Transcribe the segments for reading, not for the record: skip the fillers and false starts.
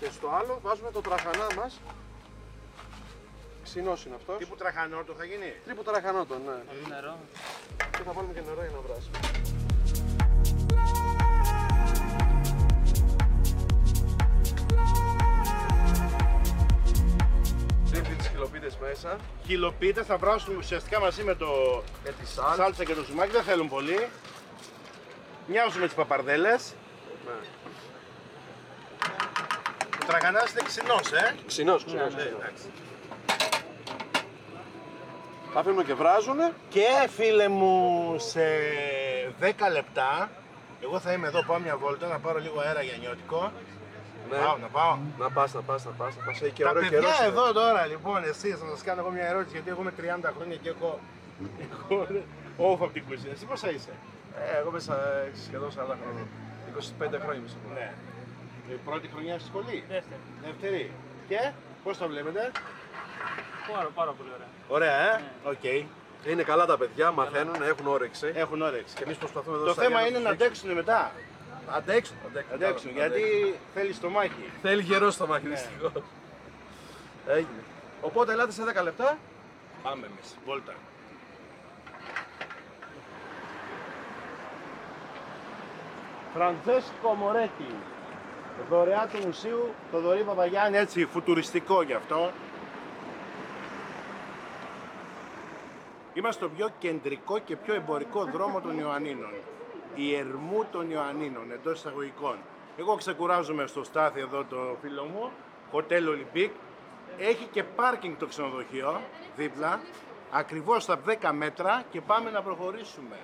Και στο άλλο βάζουμε το τραχανά μας. Ξινός είναι αυτός. Τύπου τραχανότο θα γίνει. Τρίπου τραχανότο, ναι. Νερό. Και θα βάλουμε και νερό για να βράσει. Ρίχνει τις χιλοπίτες μέσα. Χιλοπίτες θα βράσουμε ουσιαστικά μαζί με το Με τη σάλτσα. σάλτσα και το ζουμάκι, δεν θέλουν πολύ. Μοιάζουν με τις παπαρδέλες. Ναι. Ο τραχανάς είναι ξινός, Ξινός. εντάξει. Θα αφήνουμε και βράζουνε. Και φίλε μου, σε 10 λεπτά, εγώ θα είμαι εδώ, πάω μια βόλτα, να πάρω λίγο αέρα για νιώτικο. Ναι. Να πάω. Να πας. Έχει και Τα ωραίο παιδιά καιρός. εδώ τώρα, λοιπόν, εσείς, να σας κάνω εγώ μια ερώτηση, γιατί εγώ είμαι 30 χρόνια και έχω όφ από την κουζίνα. Εσύ πόσα είσαι? Εγώ μέσα σχεδόν 40 χρόνια. 25 χρόνια είμαι σίγουρα. Ναι. Η πρώτη χρονιά στη σχολή. Δεύτερη. Δεύτερη. Και πώς το βλέπετε? Πάρα πολύ ωραία. Ωραία, οκ. Είναι καλά τα παιδιά, μαθαίνουν, έχουν όρεξη. Έχουν όρεξη. Και εμείς προσπαθούμε εδώ Το στα θέμα Γιάννη είναι να τους αντέξουν μετά. αντέξουν. Αντέξουν, γιατί θέλει στο μάχη. Θέλει γερό στο μάχη, Ναι. δυστυχώς. Έγινε. Οπότε ελάτε σε 10 λεπτά. Πάμε εμείς, βόλτα. Φραντσέσκο Μορέτη. Δωρεά του Μουσείου Θοδωρή Παπαγιάννη, έτσι φουτουριστικό γι' αυτό. Είμαστε στο πιο κεντρικό και πιο εμπορικό δρόμο των Ιωαννίνων. Η Ερμού των Ιωαννίνων, εντός εισαγωγικών. Εγώ ξεκουράζομαι στο Στάθι εδώ το φίλο μου, Hotel Olympique. Έχει και πάρκινγκ το ξενοδοχείο δίπλα, ακριβώς στα 10 μέτρα και πάμε να προχωρήσουμε.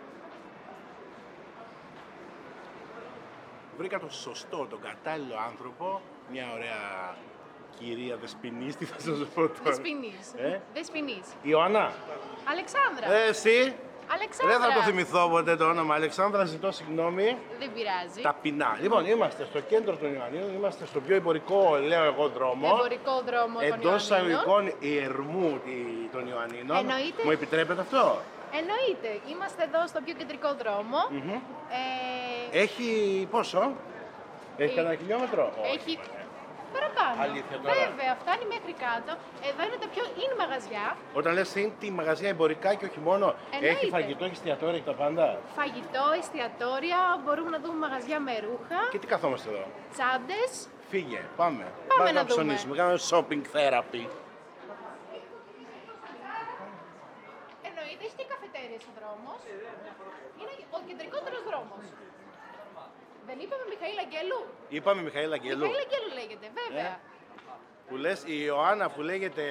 Βρήκα τον σωστό, τον κατάλληλο άνθρωπο, μια ωραία κυρία Δεσποινής, τι θα σας πω τώρα. Δεσποινής. Ε? Δεσποινής. Ιωάννα, Αλεξάνδρα. εσύ, Αλεξάνδρα. δεν θα το θυμηθώ ποτέ το όνομα. Αλεξάνδρα, ζητώ συγγνώμη. Δεν πειράζει. Ταπεινά. Λοιπόν, είμαστε στο κέντρο των Ιωαννίνων, είμαστε στο πιο εμπορικό, λέω εγώ, δρόμο. Εμπορικό δρόμο των Εντός Ιωαννίνων. εισαγωγικών ιερμού των Ιωαννίνων. Εννοείται. Μου επιτρέπετε αυτό? Εννοείται. Είμαστε εδώ στο πιο κεντρικό δρόμο. Έχει πόσο? Έχει κανένα χιλιόμετρο? Έχει παραπάνω. Αλήθεια τώρα. Βέβαια, φτάνει μέχρι κάτω. Εδώ είναι τα πιο in μαγαζιά. Όταν λες είναι τη μαγαζιά εμπορικά και όχι μόνο, Εννοείται. έχει φαγητό, έχει εστιατόρια και τα πάντα. Φαγητό, εστιατόρια, μπορούμε να δούμε μαγαζιά με ρούχα, Και τι καθόμαστε εδώ? τσάντες. Φύγε, πάμε. Πάμε να ψωνίσουμε, κάνουμε shopping therapy. Εννοείται, έχει και καφετέριες ο δρόμος. Είναι ο κεντρικότερος δρόμος. Δεν είπαμε Μιχαήλ Αγγέλου. Είπαμε Μιχαήλ Αγγέλου. Μιχαήλ Αγγέλου λέγεται, βέβαια. Που λες η Ιωάννα που λέγεται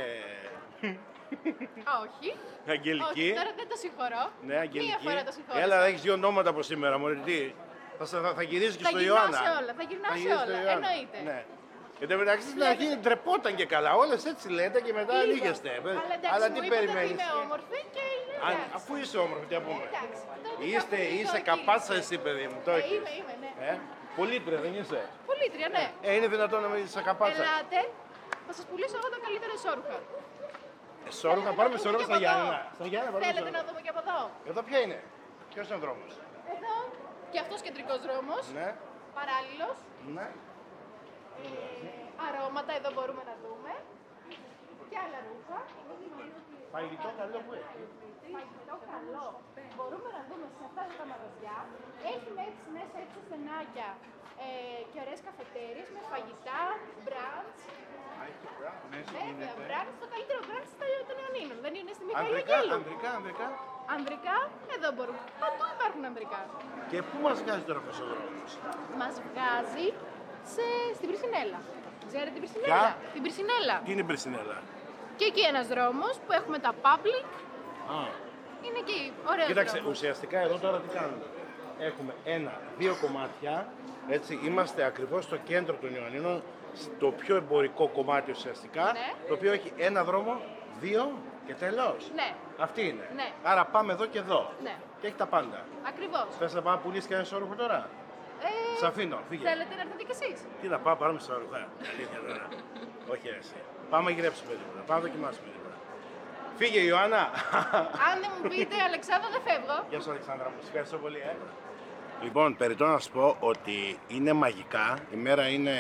Όχι. Αγγελική. Όχι, τώρα δεν το συγχωρώ. Ναι, Αγγελική. Μία φορά το συγχωρώ. Έλα, έχεις δύο ονόματα από σήμερα, μωρέ, τι. Θα γυρίσει και Θα στο γυρνάω Ιωάννα. σε όλα, θα γυρνάω σε γυρίσει στο όλα, Ιωάννα. εννοείται. Ναι. Εν τω μεταξύ στην αρχή ντρεπόταν και καλά. Όλες έτσι λέτε και μετά Είπα. ανοίγεστε. Αλλά τι εντάξει, μου είπατε ότι περιμένεις? είμαι όμορφη και είναι Αν- εντάξει. Αφού είσαι όμορφη, τι να πούμε. Εντάξει, τότε Είστε, κάπου είσαι το καπάτσα κύλησε. εσύ, παιδί μου. Το έχεις. Είμαι, ναι. Πολύτρια δεν είσαι? Πολύτρια, ναι. Είναι δυνατόν να μην είσαι καπάτσα? Ελάτε, θα σας πουλήσω εγώ τα καλύτερα εσώρουχα. Σόρουχα, πάρουμε σόρουχα στα Γιάννενα. Στα Γιάννενα πάρουμε Θέλετε να σόρουχα. δούμε και από εδώ. Εδώ ποια είναι? Ποιος είναι ο δρόμος? Εδώ και αυτός κεντρικός δρόμος, Ναι, παράλληλος. ναι. Αρώματα εδώ μπορούμε να δούμε. Και άλλα ρούχα. Φαγητό καλό που έχει. Φαγητό καλό. Μπορούμε να δούμε σε αυτά τα μαγαζιά. Έχει μέσα έτσι στενάκια και ωραίες καφετέριες με φαγητά, μπραντς. Βέβαια, μπραντς, το καλύτερο μπραντς των Ιωαννίνων. Δεν είναι στη Μιχαήλ Ανδρικά, Αγγέλου. ανδρικά, ανδρικά. Ανδρικά, εδώ μπορούμε. Παντού υπάρχουν ανδρικά. Και πού μας βγάζει τώρα αυτός ο δρόμος? Μας βγάζει στην Πρισινέλα. Ξέρετε την Ποια? Πρισινέλα? Την Πρισινέλα. Τι είναι η Πρεσινέλα? Και εκεί ένας δρόμος που έχουμε τα public. Α, Είναι εκεί, ωραίος κοίταξε, δρόμος. ουσιαστικά εδώ τώρα τι κάνουμε? Έχουμε δύο κομμάτια, έτσι, είμαστε ακριβώς στο κέντρο των Ιωαννίνων, στο πιο εμπορικό κομμάτι ουσιαστικά, Ναι. το οποίο έχει ένα δρόμο, δύο και τέλος. Ναι, Αυτή είναι. Ναι. Άρα πάμε εδώ και εδώ. ναι, Και έχει τα πάντα. ακριβώς. Θες να πάω να πουλήσεις και ένα σώρουχο τώρα? Σ' αφήνω, φύγε. Θέλετε να έρθετε κι εσείς. Τι να πάω, πάρουμε σώρουχα. Αλήθεια τώρα. Όχι εσύ. Πάμε να γυρέψουμε λίγο. Πάμε να δοκιμάσουμε λίγο. Φύγε Ιωάννα. Αν δεν μου πείτε Αλεξάνδρα δεν φεύγω. Γεια σου Αλεξάνδρα μου, σε ευχαριστώ πολύ. Λοιπόν, περιττώ να σας πω ότι είναι μαγικά. Η μέρα είναι